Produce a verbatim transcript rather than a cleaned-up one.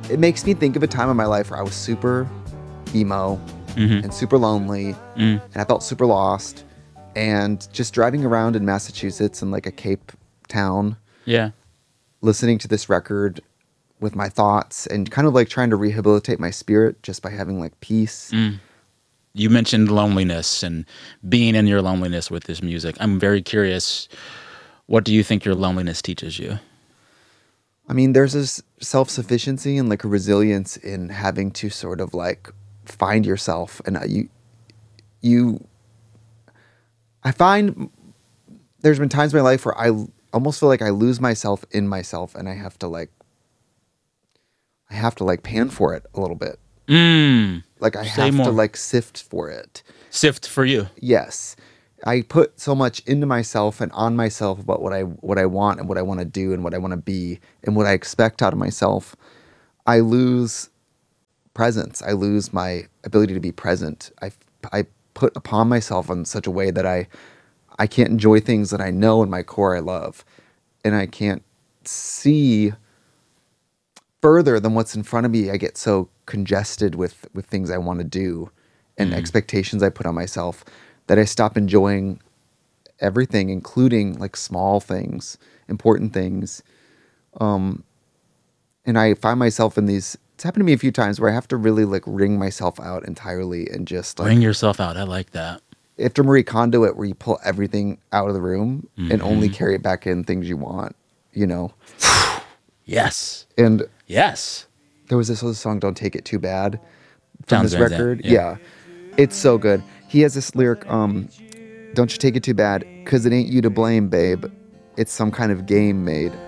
it makes me think of a time in my life where I was super emo Mm-hmm. and super lonely, Mm. and I felt super lost. And just driving around in Massachusetts in like a Cape town, Yeah. listening to this record with my thoughts and kind of like trying to rehabilitate my spirit just by having like peace. Mm. You mentioned loneliness and being in your loneliness with this music. I'm very curious. What do you think your loneliness teaches you? I mean, there's this self-sufficiency and like a resilience in having to sort of like find yourself. And uh, you, you, I find there's been times in my life where I l- almost feel like I lose myself in myself, and I have to like, I have to like pan for it a little bit. Mm. Like I Say have to more. like sift for it. Sift for you. Yes. I put so much into myself and on myself about what I what I want and what I want to do and what I want to be and what I expect out of myself. I lose presence. I lose my ability to be present. I I put upon myself in such a way that I I can't enjoy things that I know in my core I love, and I can't see further than what's in front of me. I get so congested with with things I want to do and Mm. expectations I put on myself that I stop enjoying everything, including like small things, important things. Um, and I find myself in these. It's happened to me a few times where I have to really like wring myself out entirely and just like Bring yourself out. I like that. after Marie Kondo it, where you pull everything out of the room and only Mm-hmm. carry it back in things you want, you know. Yes. And Yes. there was this other song, "Don't Take It Too Bad," from Townes this Van Zandt. record. Yeah. Yeah, it's so good. He has this lyric, um, "Don't you take it too bad, 'cause it ain't you to blame, babe. It's some kind of game made."